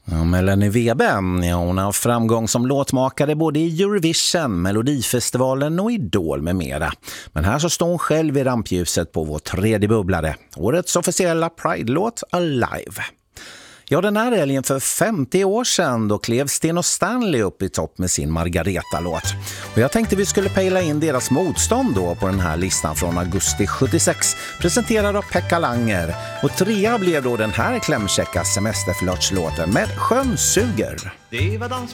Ja, Melanie Weben, ja, hon har framgång som låtmakare både i Eurovision, Melodifestivalen och Idol med mera. Men här så står hon själv i rampljuset på vår tredje bubblare, årets officiella Pride-låt Alive. Ja, den här helgen för 50 år sedan då klev Sten och Stanley upp i topp med sin Margareta-låt. Och jag tänkte vi skulle pejla in deras motstånd då på den här listan från augusti 76, presenterad av Pekka Langer. Och trea blev då den här klämkäcka semesterflörtslåten med Sjön suger. Det var dans